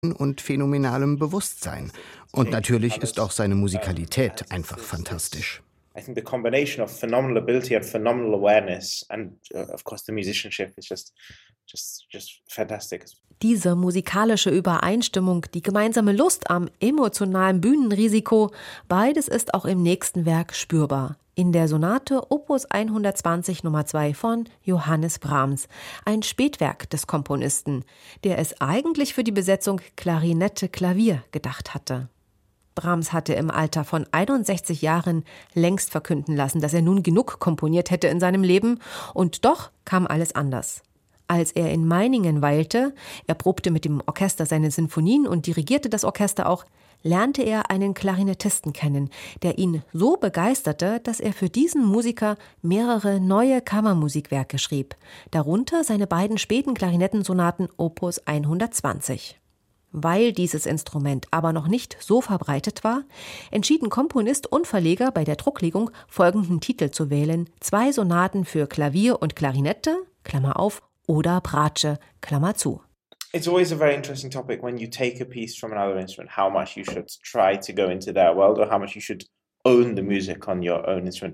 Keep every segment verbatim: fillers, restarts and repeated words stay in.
und phänomenalem Bewusstsein. Und natürlich ist auch seine Musikalität einfach fantastisch. I think the combination of phenomenal ability and phenomenal awareness and uh, of course the musicianship is just just just fantastic. Diese musikalische Übereinstimmung, die gemeinsame Lust am emotionalen Bühnenrisiko, beides ist auch im nächsten Werk spürbar. In der Sonate Opus hundertzwanzig Nummer zwei von Johannes Brahms, ein Spätwerk des Komponisten, der es eigentlich für die Besetzung Klarinette-Klavier gedacht hatte. Brahms hatte im Alter von einundsechzig Jahren längst verkünden lassen, dass er nun genug komponiert hätte in seinem Leben, und doch kam alles anders. Als er in Meiningen weilte, er probte mit dem Orchester seine Sinfonien und dirigierte das Orchester auch, lernte er einen Klarinettisten kennen, der ihn so begeisterte, dass er für diesen Musiker mehrere neue Kammermusikwerke schrieb, darunter seine beiden späten Klarinettensonaten Opus hundertzwanzig. Weil dieses Instrument aber noch nicht so verbreitet war, entschieden Komponist und Verleger bei der Drucklegung folgenden Titel zu wählen: zwei Sonaten für Klavier und Klarinette, Klammer auf, oder Bratsche, Klammer zu. It's always a very interesting topic when you take a piece from another instrument, how much you should try to go into their world or how much you should own the music on your own instrument.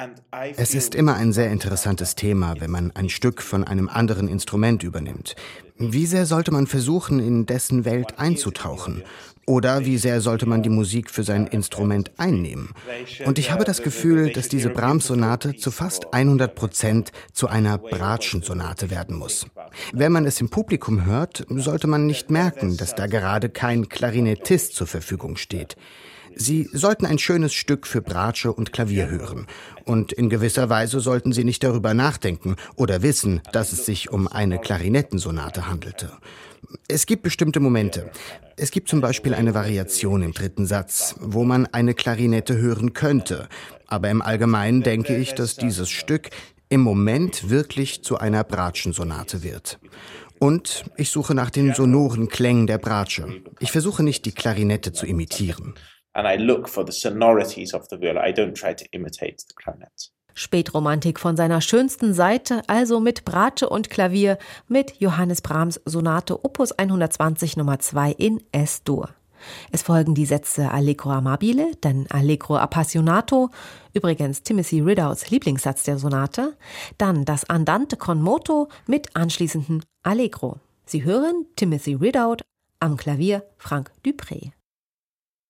Es ist immer ein sehr interessantes Thema, wenn man ein Stück von einem anderen Instrument übernimmt. Wie sehr sollte man versuchen, in dessen Welt einzutauchen? Oder wie sehr sollte man die Musik für sein Instrument einnehmen? Und ich habe das Gefühl, dass diese Brahms-Sonate zu fast hundert Prozent zu einer Bratschen-Sonate werden muss. Wenn man es im Publikum hört, sollte man nicht merken, dass da gerade kein Klarinettist zur Verfügung steht. Sie sollten ein schönes Stück für Bratsche und Klavier hören. Und in gewisser Weise sollten Sie nicht darüber nachdenken oder wissen, dass es sich um eine Klarinettensonate handelte. Es gibt bestimmte Momente. Es gibt zum Beispiel eine Variation im dritten Satz, wo man eine Klarinette hören könnte. Aber im Allgemeinen denke ich, dass dieses Stück im Moment wirklich zu einer Bratschensonate wird. Und ich suche nach den sonoren Klängen der Bratsche. Ich versuche nicht, die Klarinette zu imitieren. And I look for the sonorities of the viola. I don't try to imitate the clarinet. Spätromantik von seiner schönsten Seite, also mit Bratsche und Klavier, mit Johannes Brahms Sonate Opus hundertzwanzig Nummer zwei in Es-Dur. Es folgen die Sätze Allegro amabile, dann Allegro appassionato, übrigens Timothy Ridouts Lieblingssatz der Sonate, dann das Andante con moto mit anschließendem Allegro. Sie hören Timothy Ridout, am Klavier Frank Dupré.